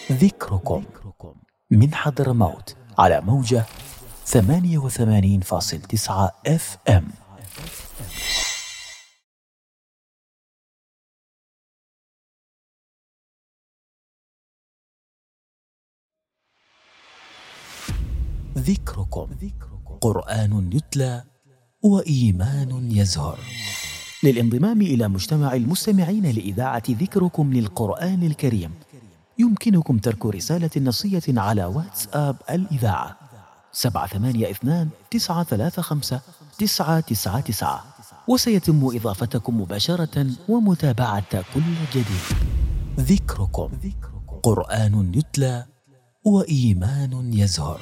ذكركم من حضرموت على موجة 88.9 FM. ذكركم قرآن يتلى وإيمان يزهر. للانضمام إلى مجتمع المستمعين لإذاعة ذكركم للقرآن الكريم يمكنكم ترك رسالة نصية على واتساب الإذاعة 782-935-999، وسيتم إضافتكم مباشرة ومتابعة كل جديد. ذكركم قرآن يتلى وإيمان يزهر.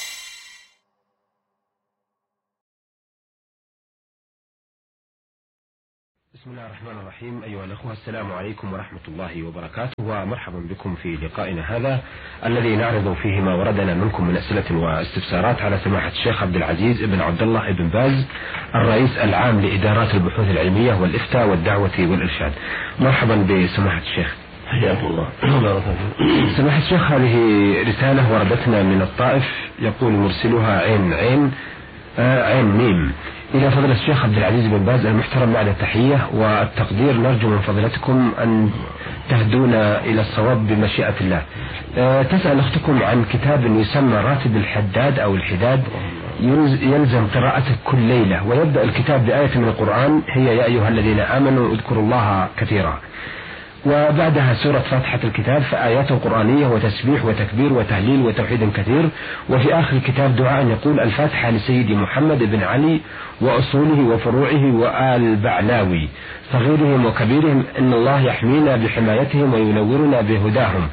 بسم الله الرحمن الرحيم. أيها الأخوة، السلام عليكم ورحمة الله وبركاته، ومرحبا بكم في لقائنا هذا الذي نعرض فيه ما وردنا منكم من أسئلة واستفسارات على سماحة الشيخ عبد العزيز بن عبد الله بن باز، الرئيس العام لإدارات البحوث العلمية والإفتاء والدعوة والإرشاد. مرحبا بسماحة الشيخ. حياكم الله. سماحة الشيخ، هذه رسالة وردتنا من الطائف، يقول مرسلها عين ميم: إلى فضل الشيخ عبد العزيز بن باز المحترم، بعد التحية والتقدير نرجو من فضلتكم أن تهدونا إلى الصواب بمشيئة الله. تسأل أختكم عن كتاب يسمى راتب الحداد أو الحداد، يلزم قراءته كل ليلة، ويبدأ الكتاب بآية من القرآن هي يا أيها الذين آمنوا اذكروا الله كثيرا، وبعدها سورة فاتحة الكتاب، فآيات قرآنية وتسبيح وتكبير وتهليل وتوحيد كثير، وفي آخر الكتاب دعاء يقول: الفاتحة لسيدي محمد بن علي وأصوله وفروعه وآل بعلاوي صغيرهم وكبيرهم، إن الله يحمينا بحمايتهم وينورنا بهداهم،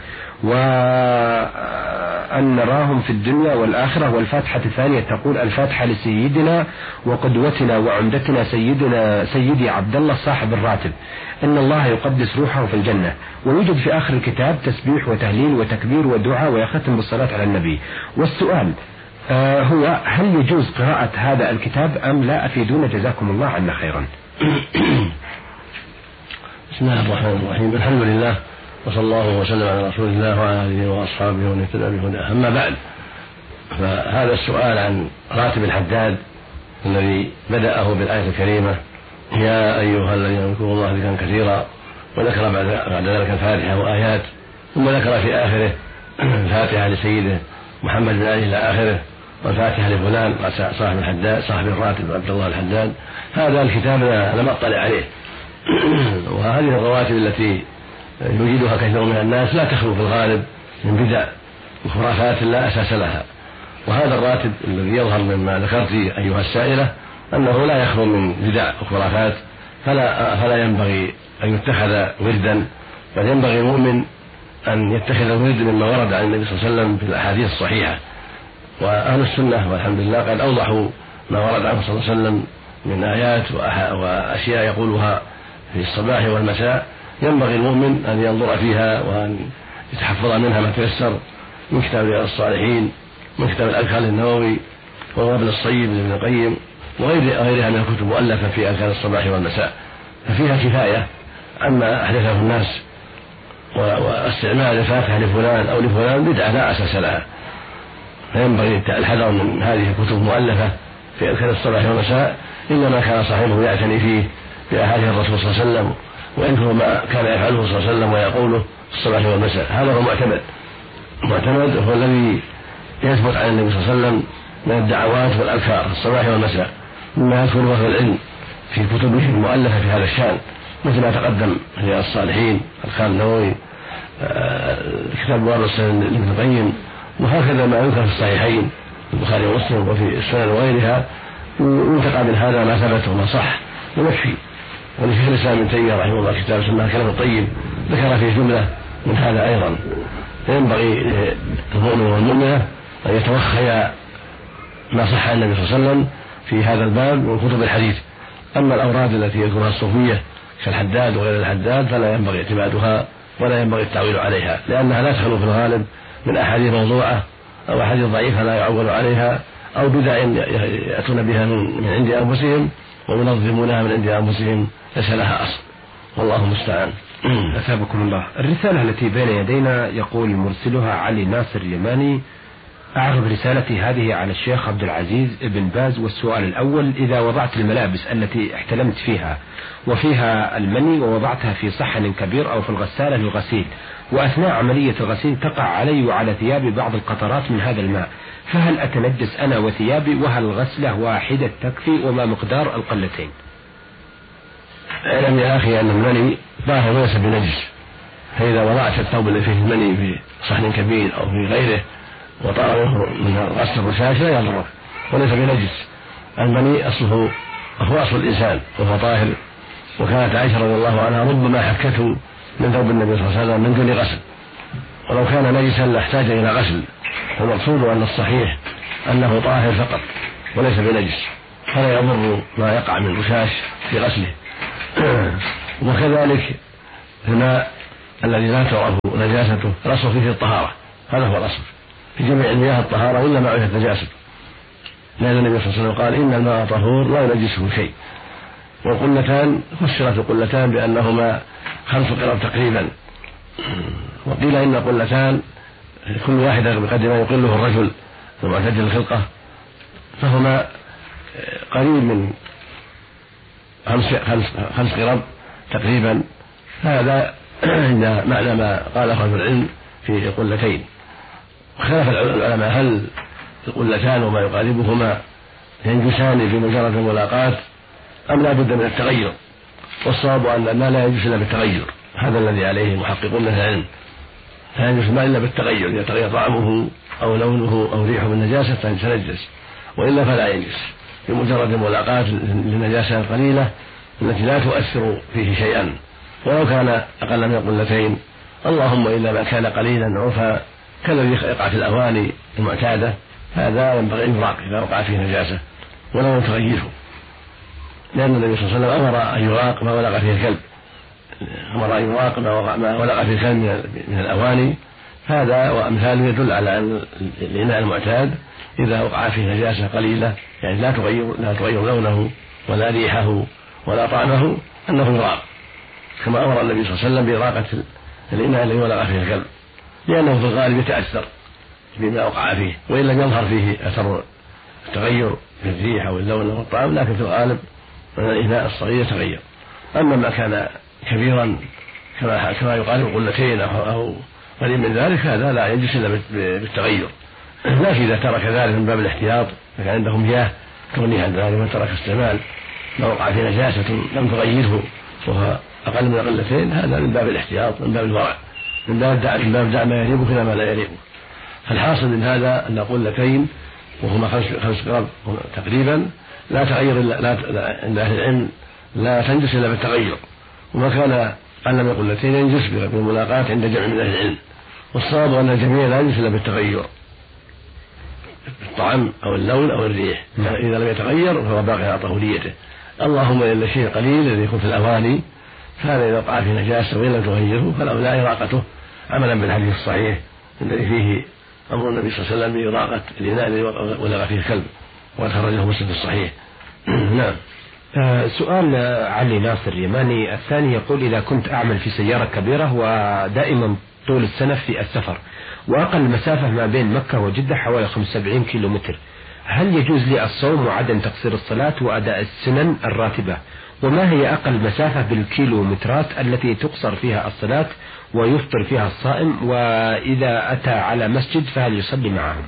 وأن نراهم في الدنيا والآخرة. والفاتحة الثانية تقول: الفاتحة لسيدنا وقدوتنا وعمدتنا سيدي عبد الله صاحب الراتب، إن الله يقدس روحه في الجنة. ويوجد في آخر الكتاب تسبيح وتهليل وتكبير ودعاء، ويختم بالصلاة على النبي. والسؤال هو: هل يجوز قراءة هذا الكتاب أم لا؟ أفيدونا جزاكم الله عنا خيرا. بسم الله الرحمن الرحيم. الحمد لله، وصلى الله وسلم على رسول الله وعلى آله وأصحابه ومن اهتدى بهداه. أما بعد، فهذا السؤال عن راتب الحداد الذي بدأه بالآية الكريمة يا أيها الذين اذكروا الله ذكرا كثيرا، وذكر بعد ذلك الفاتحة وآيات، ثم ذكر في آخره الفاتحة لسيده محمد بن علي إلى آخره، والفاتحة لفلان صاحب الحداد صاحب الراتب عبد الله الحداد. هذا الكتاب لم أطلع عليه، وهذه الرواتب التي يوجدها كثير من الناس لا تخلو في الغالب من بدع وخرافات لا أساس لها. وهذا الراتب الذي يظهر مما ذكرت أيها السائلة أنه لا يخلو من بدع وخرافات، فلا ينبغي أن يتخذ وردا، بل ينبغي المؤمن أن يتخذ الورد مما ورد عن النبي صلى الله عليه وسلم في الأحاديث الصحيحة. وأهل السنة والحمد لله قد أوضحوا ما ورد عنه صلى الله عليه وسلم من آيات وأشياء يقولها في الصباح والمساء، ينبغي المؤمن أن ينظر فيها وأن يتحفظ منها ما تيسر من كتاب رياض الصالحين، من كتاب الأذكار النووي، ووابل الصيب لابن القيم، وغيرها من الكتب مؤلفة في أذكار الصباح والمساء، ففيها كفاية عما أحدثه الناس. واستعمال الفاتحة لفلان أو لفلان بدعة لا أساس لها، فينبغي الحذر من هذه الكتب المؤلفة في أذكار الصباح والمساء، إنما كان صاحبه يعتني فيه بأحاديث الرسول صلى الله عليه وسلم، وينكر ما كان يفعله صلى الله عليه وسلم ويقوله في الصباح والمساء. هذا هو المعتمد هو الذي يثبت عن النبي صلى الله عليه وسلم من الدعوات والأذكار في الصباح والمساء، مما يذكره أهل العلم في كتبه المؤلفة في هذا الشأن، مثل ما تقدم رياض الصالحين، الأذكار النووي، كتاب وابل الصيب لابن القيم، وهكذا ما يذكر في الصحيحين البخاري ومسلم وفي السنن وغيرها، ينتقى من هذا ما ثبت وما صح ويكفي. ولشيخ الإسلام ابن تيمية رحمه الله كتاب سماه الكلام الطيب ذكر فيه جملة من هذا أيضا. فينبغي المؤمن والمؤمنة أن يتوخيا ما صح عن النبي صلى الله عليه وسلم في هذا الباب من كتب الحديث. أما الأوراد التي يذكرها الصوفية كالحداد وغير الحداد فلا ينبغي اعتمادها ولا ينبغي التعويل عليها، لأنها لا تخلو في الغالب من أحاديث موضوعة أو أحاديث ضعيفة لا يعول عليها، أو بدع يأتون بها من عند أنفسهم وينظمونها من عند أنفسهم ليس لها أصل، والله المستعان. أثابكم الله. الرسالة التي بين يدينا يقول مرسلها علي ناصر اليماني: أعرض رسالتي هذه على الشيخ عبد العزيز بن باز، والسؤال الأول: إذا وضعت الملابس التي احتلمت فيها وفيها المني ووضعتها في صحن كبير أو في الغسالة للغسيل، وأثناء عملية الغسيل تقع علي وعلى ثيابي بعض القطرات من هذا الماء، فهل أتنجس أنا وثيابي؟ وهل غسلة واحدة تكفي؟ وما مقدار القلتين؟ اعلم يا أخي أن المني ظاهر وليس بنجس، فإذا وضعت الثوب الذي فيه المني في صحن كبير أو في غيره وطار من غسل الرشاش لا يضرك وليس بنجس. المني أصله هو أصل الإنسان وهو طاهر، وكانت عائشة رضي الله عنها ربما حكته من ثوب النبي صلى الله عليه وسلم من دون غسل، ولو كان نجسا لاحتاج إلى غسل. فالمقصود أن الصحيح أنه طاهر فقط وليس بنجس، فلا يضر ما يقع من الرشاش في غسله. وكذلك الماء الذي لا تعرف نجاسته الأصل فيه الطهارة، هذا هو الأصل في جميع المياه الطهارة إلا ما عرفت نجاسته، لأن النبي صلى الله عليه وسلم قال: إن الماء طهور لا ينجسه شيء. والقلتان فسرت القلتان بأنهما 5 قرب تقريبا، وقيل إن القلتان كل واحدة بقدر ما يقله الرجل المعتدل الخلقة، فهما قريب من 5 قرب تقريبا. هذا عند معنى ما قاله أهل العلم في قلتين. خلاف العلماء هل القلتان وما يقاربهما ينجسان في مجرد الملاقاة أم لا بد من التغير؟ والصواب أن الماء لا ينجس إلا بالتغير، هذا الذي عليه محققون من العلم، لا ينجس الماء إلا بالتغير، إذا تغير طعمه أو لونه أو ريحه بالنجاسة فيتنجس، وإلا فلا ينجس بمجرد الملاقاة للنجاسة القليلة التي لا تؤثر فيه شيئا ولو كان أقل من قلتين، اللهم إلا ما كان قليلا عرفا كالذي يقع في الأواني المعتادة، هذا ينبغي أن يراق إذا وقع فيه نجاسة ولا تغيره، لأن النبي صلى الله عليه وسلم أمر أن يراق ما ولغ فيه الكلب، أمر أن يراق ما ولغ فيه الكلب من الأواني. هذا وأمثاله يدل على أن الإناء المعتاد إذا وقع فيه نجاسة قليلة يعني لا تغير لونه ولا ريحه ولا طعمه أنه يراق، كما أمر النبي صلى الله عليه وسلم بإراقة الإناء الذي ولغ فيه الكلب، لأنه في الغالب يتأثر بما وقع فيه وإن لم يظهر فيه أثر التغير في الريح أو اللون أو الطعم، لكن في الغالب الإناء الصغير يتغير. أما ما كان كبيرا كما يقال قلتين أو قليل من ذلك هذا لا ينجس إلا بالتغير، لكن إذا ترك ذلك من باب الاحتياط فكان عنده مياه تغنيه عن ذلك وترك استعمال ما وقع فيه نجاسة لم تغيره وهو أقل من قلتين، هذا من باب الاحتياط من باب الورع، من باب دع ما يليق إلى ما لا يليق. فالحاصل من هذا أن قلتين وهما 5 قرب تقريبا لا تغير عند أهل العلم لا تنجس إلا بالتغير، وما كان أقل من قلتين ينجس بالملاقاة عند جمع من أهل العلم، والصواب أن الجميع لا ينجس إلا بالتغير، الطعم أو اللون أو الريح، إذا لم يتغير فهو باقي على طهوريته. اللهم إلا الشيء القليل الذي يكون في الأواني فهذا إذا وقع فيه نجاسة وإن لم تغيره فالأولى إراقته عملا بالحديث الصحيح الذي فيه أمر النبي صلى الله عليه وسلم بإراقة الإناء الذي ولغ فيه الكلب وقد خرجه مسلم في الصحيح. نعم. سؤال علي ناصر اليماني الثاني يقول: إذا كنت أعمل في سيارة كبيرة ودائما طول السنة في السفر وأقل مسافة ما بين مكة وجدة حوالي 75 كيلومتر، هل يجوز لي الصوم وعدم تقصير الصلاة وأداء السنن الراتبة؟ وما هي أقل مسافة بالكيلومترات التي تقصر فيها الصلاة ويفطر فيها الصائم؟ وإذا أتى على مسجد فهل يصلي معهم؟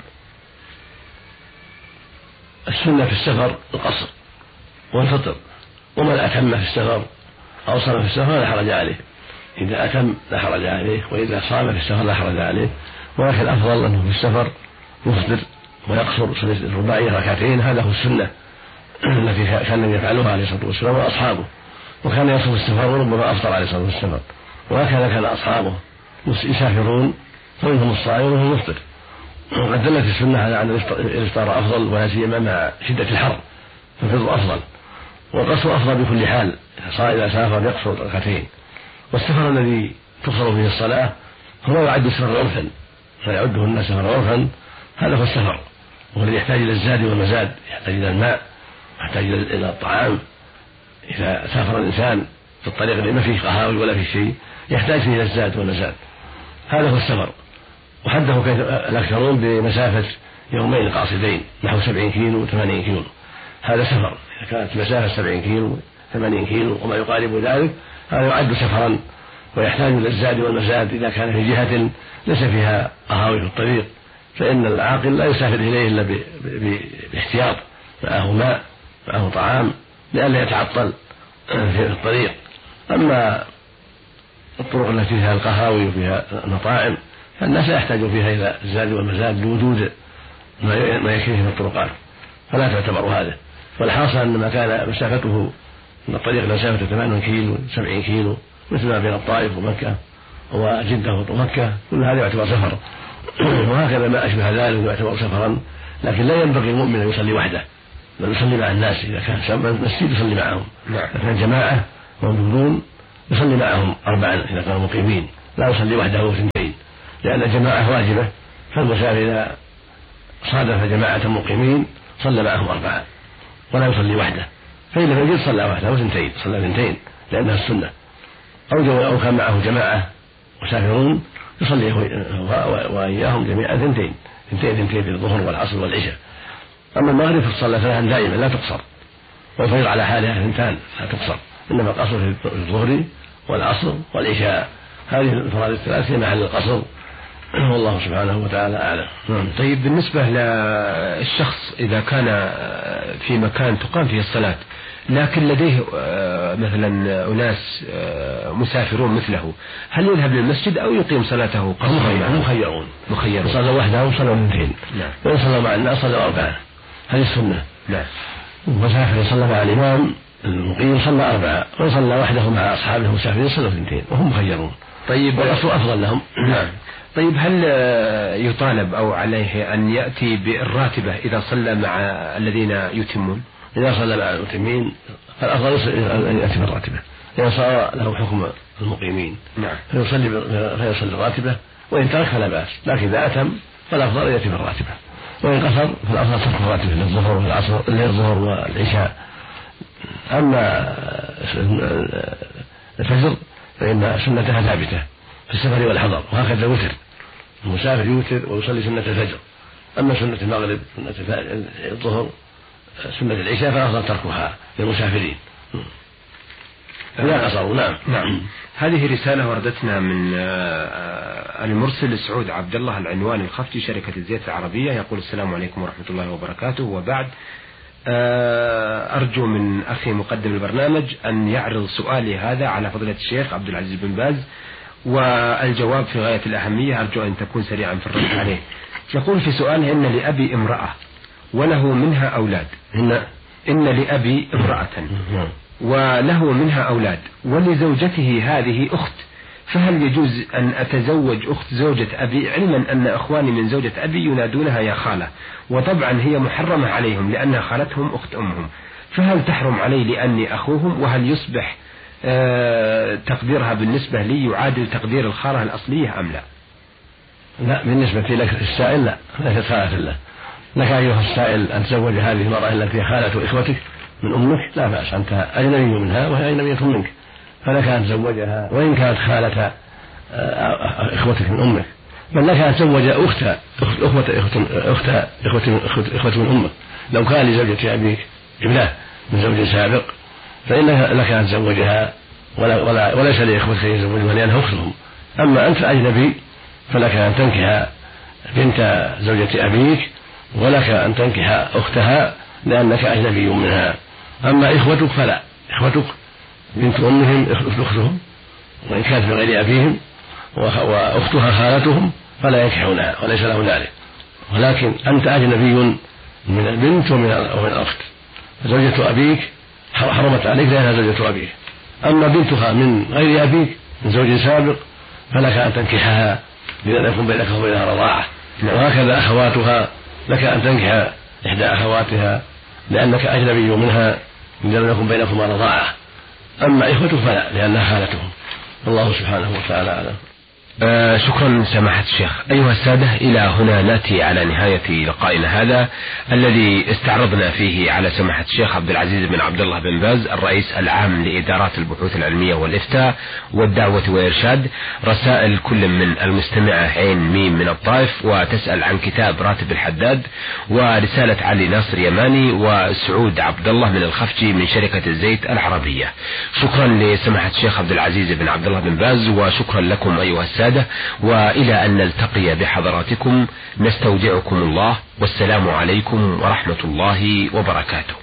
السنة في السفر القصر والفطر، ومن أتم في السفر أو صام في السفر لا حرج عليه، إذا أتم لا حرج عليه، وإذا صام في السفر لا حرج عليه، ولكن الأفضل أنه في السفر يفطر ويقصر الرباعية 2 هذا هو السنة التي كان يفعلها عليه الصلاة والسلام وأصحابه، وكان يصوم السفر وربما أفطر عليه الصلاة والسلام، وهكذا كان أصحابه يسافرون فمنهم الصائم ومنهم المفطر. وقد دلت السنة على أن الإفطار أفضل ولا سيما مع شدة الحر، فالفطر أفضل والقصر أفضل بكل حال، إذا سافر يقصر 2. والسفر الذي تقصر فيه الصلاة هو يعد سفر عرفا فيعده الناس سفر عرفا، هذا هو السفر، وهو الذي يحتاج إلى الزاد والمزاد، يحتاج إلى الماء، يحتاج إلى الطعام. إذا سافر الإنسان في الطريق اللي ما فيه قهاوي ولا فيه شيء يحتاج فيه إلى الزاد والمزاد. هذا هو السفر. وحده الأكثرون بمسافة يومين قاصدين نحو 70 كيلو 80 كيلو. هذا سفر. إذا كانت مسافة 70 كيلو 80 كيلو وما يقارب ذلك هذا يعد سفرا ويحتاج إلى الزاد والمزاد إذا كان في جهة ليس فيها قهاوي في الطريق، فإن العاقل لا يسافر إليه إلا باحتياط، معه ماء معه طعام لئلا يتعطل في الطريق. أما الطرق التي فيها القهاوي وفيها المطاعم فالناس لا يحتاجون فيها إلى الزاد والمزاد بوجود ما يكفيه في الطرقات، فلا تعتبر هذا. والحاصل أن ما كان مسافته من الطريق مسافة 80 كيلو 70 كيلو مثل ما بين الطائف ومكة وجدة ومكة كل هذا يعتبر سفر. وهكذا ما أشبه ذلك يعتبر سفرا، لكن لا ينبغي المؤمن أن يصلي وحده بل يصلي مع الناس. إذا كان مسجد يصلي معهم، إذا كان جماعة موجودون يصلي معهم 4 إذا كانوا مقيمين، لا يصلي وحده واثنتين، لأن الجماعة واجبة. فالمسافر إذا صادف جماعة مقيمين صلى معهم 4 ولا يصلي وحده، فإن لم يجد صلى وحده واثنتين، صلى اثنتين لأنها السنة. أو كان معه جماعة مسافرون يصلي وإياهم جميعا اثنتين في الظهر والعصر والعشاء. أما المغرب فتصلى 3 دائما لا تقصر، والفجر على حالها 2 لا تقصر، إنما القصر في الظهر والعصر والعشاء. هذه الفرائض ال3 في محل القصر، والله سبحانه وتعالى أعلم. طيب بالنسبة للشخص إذا كان في مكان تقام فيه الصلاة لكن لديه مثلا أناس مسافرون مثله، هل يذهب للمسجد أو يقيم صلاته قصرا؟ مخيرون صلى وحده وصلى 2 وإن صلى مع الناس صلى 4. هذه السنة. المسافر صلى مع الإمام المقيم صلى 4، وإن صلى وحده مع أصحابه المسافرين صلى 2 وهم مخيرون. طيب والأصل أفضل لهم. طيب هل يطالب أو عليه أن يأتي بالراتبة إذا صلى مع الذين يتمون؟ إذا صلى مع المتمين فالأفضل أن يأتي بالراتبة، إذا صار له حكم المقيمين فيصلي الراتبة، وإن ترك فلا بأس، لكن إذا أتم فالأفضل أن يأتي بالراتبة، وإن قصر فالأفضل ترك الراتبة للظهر والعصر للظهر والعشاء. أما الفجر فإن سنتها ثابتة في السفر والحضر، وهكذا الوتر، المسافر يوتر ويصلي سنة الفجر. أما سنة المغرب سنة الظهر سنة العشاء فأفضل تركها للمسافرين لا قصروا. نعم. هذه رسالة وردتنا من المرسل سعود عبد الله العنوان الخفتي شركة الزيت العربية، يقول: السلام عليكم ورحمة الله وبركاته، وبعد أرجو من أخي مقدم البرنامج أن يعرض سؤالي هذا على فضيلة الشيخ عبد العزيز بن باز، والجواب في غاية الأهمية، أرجو أن تكون سريعا في الرد عليه. يقول في سؤاله: إن لأبي امرأة وله منها أولاد. إن لأبي امرأة وله منها أولاد، ولزوجته هذه أخت، فهل يجوز أن أتزوج أخت زوجة أبي، علما أن أخواني من زوجة أبي ينادونها يا خالة، وطبعا هي محرمة عليهم لأنها خالتهم أخت أمهم، فهل تحرم علي لأني أخوهم؟ وهل يصبح تقديرها بالنسبة لي يعادل تقدير الخالة الأصلية أم لا؟ لا، بالنسبة لك السائل لا، ليست خالة له. لك أيها السائل أن تزوج هذه المرأة التي خالة إخوتك من أمك لا بأس، أنت أجنبي منها وهي أجنبية منك، فلك أن تزوجها وإن كانت خالة إخوتك من أمك، بل لك أن تزوج إخوة من أمك. لو كان لزوجة أبيك ابنة من زوج سابق فإن لك أن تزوجها وليس لإخوتك يزوجها لأنها أختهم. أما أنت أجنبي فلك أن تنكح بنت زوجة أبيك، ولك أن تنكح أختها لأنك أجنبي منها. أما إخوتك فلا، إخوتك بنت أمهم أختهم، وإن كانت من غير أبيهم وأختها خالتهم فلا ينكحونها وليس لهم ذلك. ولكن أنت أجنبي من البنت ومن الأخت، زوجة أبيك حرمت عليك لأنها زوجة أبيك. أما بنتها من غير أبيك من زوج سابق فلك أن تنكحها لأن يكون بينك وبينها رضاعة. وهكذا أخواتها لك أن تنكح إحدى أخواتها لأنك أجنبي منها لأن يكون بينكما رضاعة. أما إخوتك فلا لأنها خالتهم. الله سبحانه وتعالى أعلم. شكرا سماحة الشيخ. أيها السادة، إلى هنا نأتي على نهاية لقائنا هذا الذي استعرضنا فيه على سماحة الشيخ عبد العزيز بن عبد الله بن باز الرئيس العام لإدارات البحوث العلمية والإفتاء والدعوة والإرشاد رسائل كل من المستمعة عين ميم من الطائف وتسأل عن كتاب راتب الحداد، ورسالة علي ناصر يماني وسعود عبد الله من الخفجي من شركة الزيت العربية. شكرا لسماحة الشيخ عبد العزيز بن عبد الله بن باز، وشكرا لكم أيها السادة، وإلى أن نلتقي بحضراتكم نستودعكم الله، والسلام عليكم ورحمة الله وبركاته.